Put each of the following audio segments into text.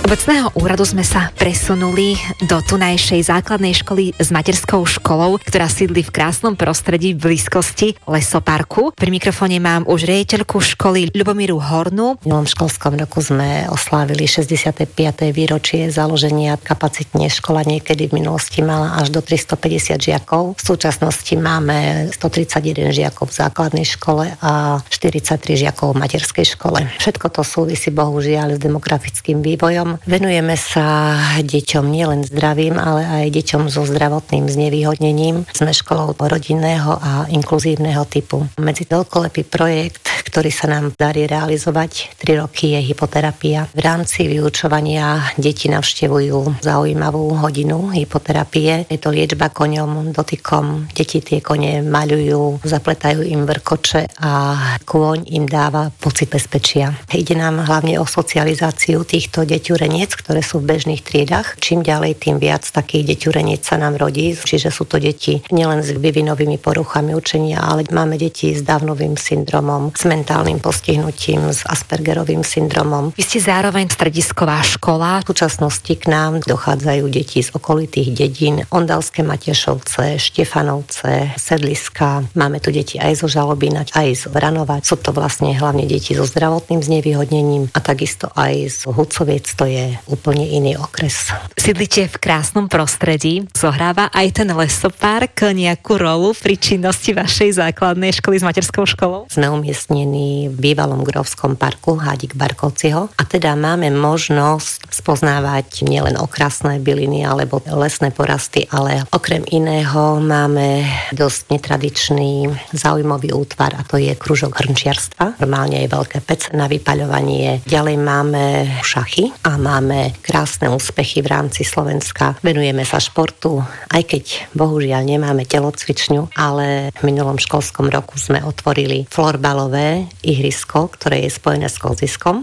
obecného úradu sme sa presunuli do tunajšej základnej školy s materskou školou, ktorá sídli v krásnom prostredí v blízkosti lesoparku. Pri mikrofóne mám už riaditeľku školy Ľubomíru Hornú. V minulom školskom roku sme oslávili 65. výročie založenia. Kapacitne škola niekedy v minulosti mala až do 350 žiakov. V súčasnosti máme 131 žiakov v základnej škole a 43 žiakov v materskej škole. Všetko to súvisí bohužiaľ s demografickým vývojom. Venujeme sa deťom nielen zdravým, ale aj deťom so zdravotným znevýhodnením. Sme školou rodinného a inkluzívneho typu. Medzi veľkolepý projekt, ktorý sa nám darí realizovať 3 roky, je hypoterapia. V rámci vyučovania deti navštevujú zaujímavú hodinu hypoterapie. Je to liečba koňom, dotykom. Deti tie kone maľujú, zapletajú im vrkoče a kôň im dáva pocit bezpečia. Ide nám hlavne o socializáciu týchto deťureniec, ktoré sú v bežných triedach. Čím ďalej, tým viac takých deťureniec sa nám rodí. Čiže sú to deti nielen s vyvinovými poruchami učenia, ale máme deti s Downovým syndromom, s mentálnym postihnutím, s Aspergerovým syndromom. Vy ste zároveň stredisková škola. V súčasnosti k nám dochádzajú deti z okolitých dedín, Ondalské Matešovce, Štefanovce, Sedliska. Máme tu deti aj zo Žalobína, aj z Vranova. Sú to vlastne hlavne deti so zdravotným znevýhodnením a takisto aj z Hucoviec, to je úplne iný okres. Sídlite v krásnom prostredí. Zohráva aj ten lesopark nejakú rolu pri činnosti vašej základnej školy s materskou školou? Sme umiestnení v bývalom Grovskom parku Hádik Barkovciho a teda máme možnosť spoznávať nielen okrasné byliny alebo lesné porasty, ale okrem iného máme dosť netradičný zaujímavý útvar a to je kružok hrnčiarstva. Normálne je veľké pece na vypaľovanie. Ďalej máme šachy a máme krásne úspechy v rámci Slovenska. Venujeme sa športu, aj keď bohužiaľ nemáme telocvičňu, ale v minulom školskom roku sme otvorili florbalové ihrisko, ktoré je spojené s kolziskom.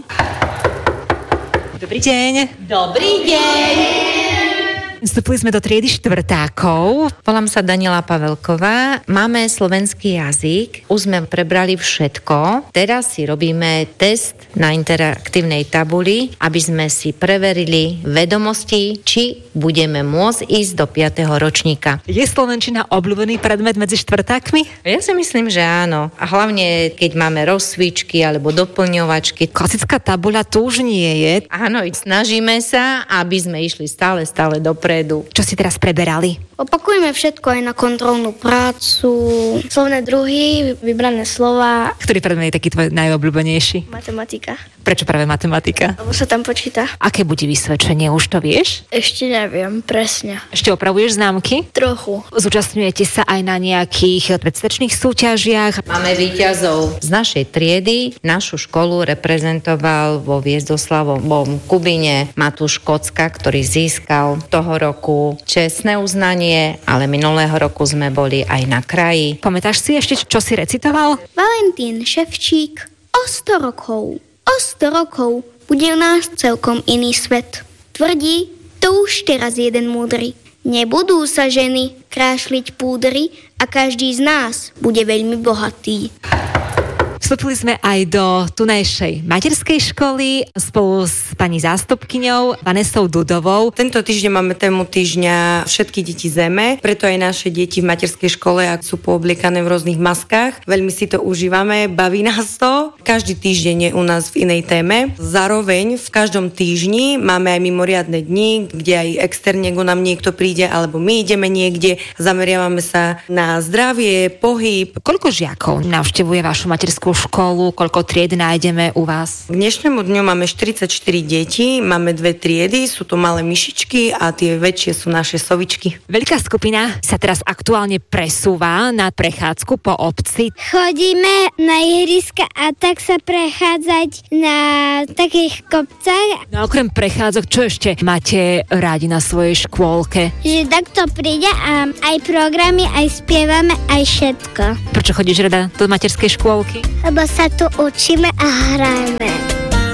Dobrý deň. Dobrý deň. Vstúpili sme do triedy štvrtákov. Volám sa Daniela Pavelková. Máme slovenský jazyk. Už sme prebrali všetko. Teraz si robíme test na interaktívnej tabuli, aby sme si preverili vedomosti, či budeme môcť ísť do 5. ročníka. Je slovenčina obľúbený predmet medzi štvrtákmi? Ja si myslím, že áno. A hlavne, keď máme rozcvičky alebo doplňovačky. Klasická tabuľa tu už nie je. Áno, snažíme sa, aby sme išli stále dopredu. Čo si teraz preberali? Opakujeme všetko aj na kontrolnú prácu, slovné druhy, vybrané slova. Ktorý predmet je taký tvoj najobľúbenejší? Matematika. Prečo práve matematika? Lebo sa tam počíta. Aké bude vysvedčenie, už to vieš? Ešte neviem, presne. Ešte opravuješ známky? Trochu. Zúčastňujete sa aj na nejakých predstavečných súťažiach? Máme víťazov z našej triedy. Našu školu reprezentoval vo Viezdoslavovom Kubine Matúš Kocka, ktorý získal toho roku čestné uznanie, ale minulého roku sme boli aj na kraji. Pamätáš si ešte, čo si recitoval? Valentín Ševčík, o 100 rokov bude u nás celkom iný svet. Tvrdí to už teraz jeden múdry. Nebudú sa ženy krášliť púdry a každý z nás bude veľmi bohatý. Vstúpili sme aj do tunajšej materskej školy spolu s pani zástupkyňou Vanessou Dudovou. Tento týždeň máme tému týždňa Všetky deti zeme, preto aj naše deti v materskej škole sú poobliekané v rôznych maskách. Veľmi si to užívame, baví nás to. Každý týždeň je u nás v inej téme. Zároveň v každom týždni máme aj mimoriadne dni, kde aj externe nám niekto príde, alebo my ideme niekde. Zameriavame sa na zdravie, pohyb. Koľko žiakov navštevuje vašu materskú školu, koľko tried nájdeme u vás? K dnešnému dňu máme 44 detí, máme 2 triedy, sú to malé myšičky a tie väčšie sú naše sovičky. Veľká skupina sa teraz aktuálne presúva na prechádzku po obci. Chodíme na ihriska a tak sa prechádzať na takých kopcach. No okrem prechádzok, čo ešte máte rádi na svojej škôlke? Že takto príde a aj programy, aj spievame, aj všetko. Prečo chodíš rada do materskej škôlky? Lebo sa tu učíme a hrajeme.